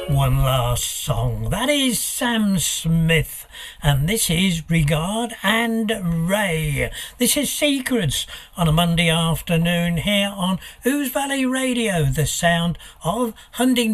One last song. That is Sam Smith, and this is Regard and Ray. This is Secrets on a Monday afternoon here on Ouse Valley Radio, the sound of Huntingdon.